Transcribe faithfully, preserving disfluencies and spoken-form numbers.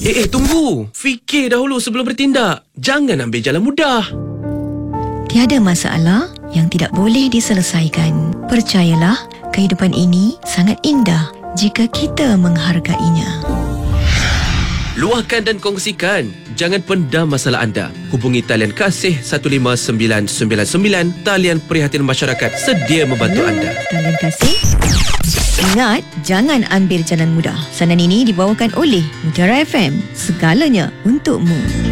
Eh, eh, tunggu. Fikir dahulu sebelum bertindak. Jangan ambil jalan mudah. Tiada masalah yang tidak boleh diselesaikan. Percayalah, kehidupan ini sangat indah jika kita menghargainya. Luahkan dan kongsikan. Jangan pendam masalah anda. Hubungi talian kasih satu lima sembilan sembilan sembilan. Talian Prihatin Masyarakat sedia membantu Hello, anda. Talian kasih. Ingat, jangan ambil jalan mudah. Sanan ini dibawakan oleh Mutiara F M. Segalanya untukmu.